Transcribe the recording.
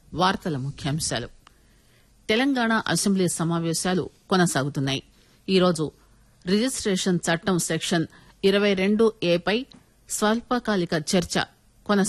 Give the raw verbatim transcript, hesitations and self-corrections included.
వార్తల ముఖ్యాంశాలు. తెలంగాణ అసెంబ్లీ సమావేశాలు కొనసాగుతున్నాయి. ఈరోజు రిజిస్టేషన్ చట్టం సెక్షన్ ఇరవై రెండు ఏ పై స్వల్పకాలిక చర్చ